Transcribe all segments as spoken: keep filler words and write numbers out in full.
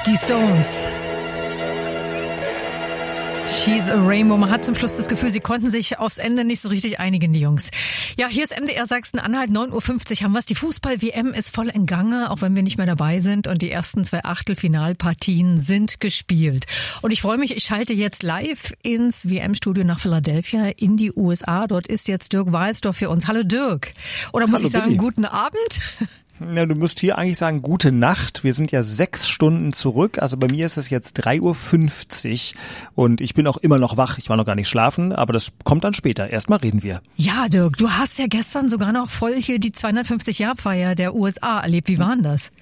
Die Stones. She's a Rainbow. Man hat zum Schluss das Gefühl, sie konnten sich aufs Ende nicht so richtig einigen, die Jungs. Ja, hier ist M D R Sachsen-Anhalt, neun Uhr fünfzig haben wir es. Die Fußball-W M ist voll in Gange, auch wenn wir nicht mehr dabei sind. Und die ersten zwei Achtelfinalpartien sind gespielt. Und ich freue mich, ich schalte jetzt live ins W M-Studio nach Philadelphia in die U S A. Dort ist jetzt Dirk Walsdorf für uns. Hallo Dirk. Oder muss Hallo, ich sagen, Billy. Guten Abend? Ja, du musst hier eigentlich sagen, gute Nacht. Wir sind ja sechs Stunden zurück. Also bei mir ist es jetzt drei Uhr fünfzig und ich bin auch immer noch wach. Ich war noch gar nicht schlafen, aber das kommt dann später. Erstmal reden wir. Ja, Dirk, du hast ja gestern sogar noch voll hier die zweihundertfünfzig-Jahr-Feier der U S A erlebt. Wie war denn das?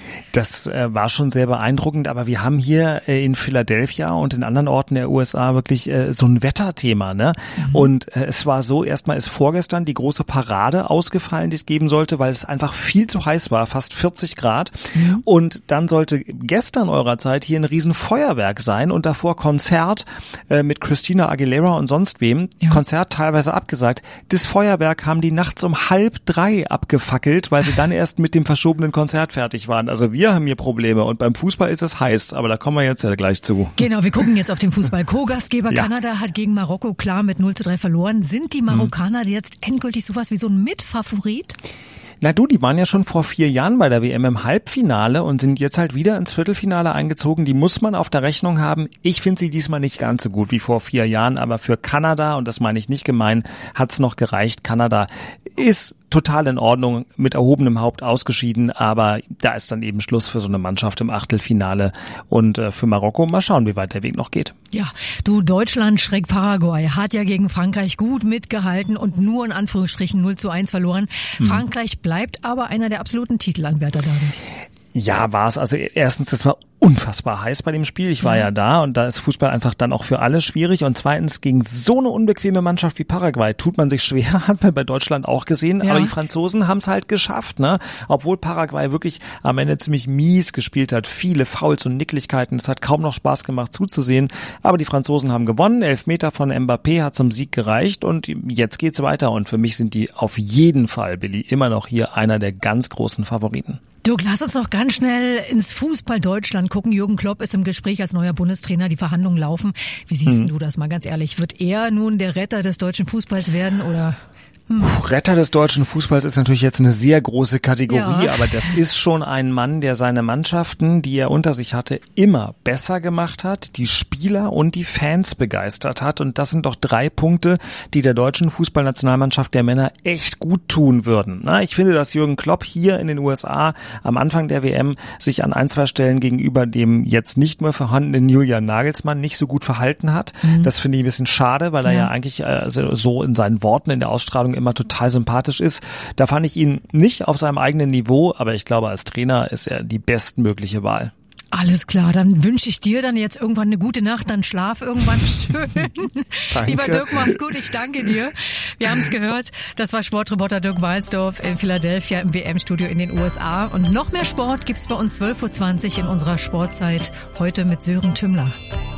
Das äh, war schon sehr beeindruckend, aber wir haben hier äh, in Philadelphia und in anderen Orten der U S A wirklich äh, so ein Wetterthema, ne? Mhm. Und äh, es war so, erstmal ist vorgestern die große Parade ausgefallen, die es geben sollte, weil es einfach viel zu heiß war, fast vierzig Grad. Mhm. Und dann sollte gestern eurer Zeit hier ein riesen Feuerwerk sein und davor Konzert äh, mit Christina Aguilera und sonst wem. Ja. Konzert teilweise abgesagt. Das Feuerwerk haben die nachts um halb drei abgefackelt, weil sie dann erst mit dem verschobenen Konzert fertig waren. Also wir haben hier Probleme und beim Fußball ist es heiß, aber da kommen wir jetzt ja gleich zu. Genau, wir gucken jetzt auf den Fußball. Co-Gastgeber ja. Kanada hat gegen Marokko klar mit null zu drei verloren. Sind die Marokkaner mhm. jetzt endgültig sowas wie so ein Mitfavorit? Na du, die waren ja schon vor vier Jahren bei der W M im Halbfinale und sind jetzt halt wieder ins Viertelfinale eingezogen. Die muss man auf der Rechnung haben. Ich finde sie diesmal nicht ganz so gut wie vor vier Jahren, aber für Kanada, und das meine ich nicht gemein, hat's noch gereicht. Kanada ist total in Ordnung, mit erhobenem Haupt ausgeschieden, aber da ist dann eben Schluss für so eine Mannschaft im Achtelfinale und äh, für Marokko mal schauen, wie weit der Weg noch geht. Ja, du, Deutschland schräg Paraguay hat ja gegen Frankreich gut mitgehalten und nur in Anführungsstrichen null zu eins verloren. Hm. Frankreich bleibt aber einer der absoluten Titelanwärter dadurch. Ja, war es. Also erstens, das war unfassbar heiß bei dem Spiel. Ich war ja. ja da und da ist Fußball einfach dann auch für alle schwierig. Und zweitens, gegen so eine unbequeme Mannschaft wie Paraguay tut man sich schwer, hat man bei Deutschland auch gesehen. Ja. Aber die Franzosen haben es halt geschafft, ne? Obwohl Paraguay wirklich am Ende ziemlich mies gespielt hat. Viele Fouls und Nicklichkeiten. Es hat kaum noch Spaß gemacht zuzusehen. Aber die Franzosen haben gewonnen. Elfmeter von Mbappé hat zum Sieg gereicht und jetzt geht's weiter. Und für mich sind die auf jeden Fall, Billy, immer noch hier einer der ganz großen Favoriten. Dirk, lass uns noch ganz schnell ins Fußball Deutschland gucken. Jürgen Klopp ist im Gespräch als neuer Bundestrainer. Die Verhandlungen laufen. Wie siehst hm. du das mal ganz ehrlich? Wird er nun der Retter des deutschen Fußballs werden oder... Hm. Retter des deutschen Fußballs ist natürlich jetzt eine sehr große Kategorie, ja. aber das ist schon ein Mann, der seine Mannschaften, die er unter sich hatte, immer besser gemacht hat, die Spieler und die Fans begeistert hat und das sind doch drei Punkte, die der deutschen Fußballnationalmannschaft der Männer echt gut tun würden. Na, ich finde, dass Jürgen Klopp hier in den U S A am Anfang der W M sich an ein, zwei Stellen gegenüber dem jetzt nicht mehr vorhandenen Julian Nagelsmann nicht so gut verhalten hat. Mhm. Das finde ich ein bisschen schade, weil er ja, ja eigentlich äh, so in seinen Worten in der Ausstrahlung immer total sympathisch ist. Da fand ich ihn nicht auf seinem eigenen Niveau, aber ich glaube, als Trainer ist er die bestmögliche Wahl. Alles klar, dann wünsche ich dir dann jetzt irgendwann eine gute Nacht, dann schlaf irgendwann schön. Lieber Dirk, mach's gut, ich danke dir. Wir haben es gehört, das war Sportreporter Dirk Walsdorf in Philadelphia im W M-Studio in den U S A. Und noch mehr Sport gibt's bei uns zwölf Uhr zwanzig in unserer Sportzeit, heute mit Sören Tümmler.